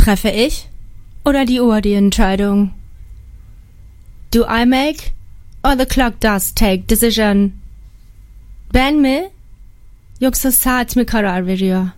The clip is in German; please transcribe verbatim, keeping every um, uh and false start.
Treffe ich oder die Uhr die Entscheidung? Do I make or the clock does take decision? Ben mi yoksa saat mi karar veriyor?